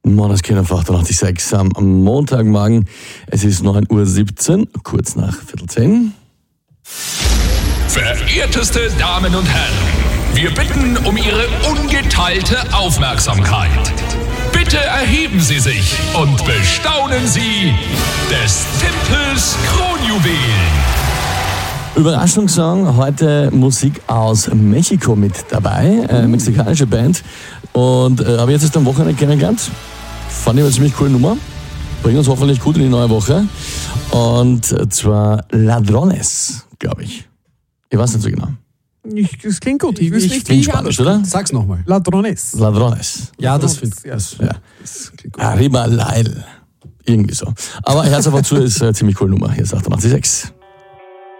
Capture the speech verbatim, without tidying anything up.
Måneskin auf achtundachtzig Komma sechs am Montagmorgen. Es ist neun Uhr siebzehn, kurz nach Viertel zehn. Verehrteste Damen und Herren, wir bitten um Ihre ungeteilte Aufmerksamkeit. Bitte erheben Sie sich und bestaunen Sie des Tempels Kronjuwelen. Überraschungssong, heute Musik aus Mexiko mit dabei, äh, mexikanische Band. Und äh, habe ich jetzt erst am Wochenende kennengelernt. Fand ich eine ziemlich coole Nummer. Bringt uns hoffentlich gut in die neue Woche. Und zwar Ladrones, glaube ich. Ich weiß nicht so genau. Ich, das klingt gut. Ich, ich, ich, ich klingt spannend, oder? Sag's nochmal. Ladrones. Ladrones. Ja, das finde ich. Ja. Ja. Arriba Lail. Irgendwie so. Aber Herz auf zu ist eine ziemlich coole Nummer. Hier ist achtundachtzig Komma sechs.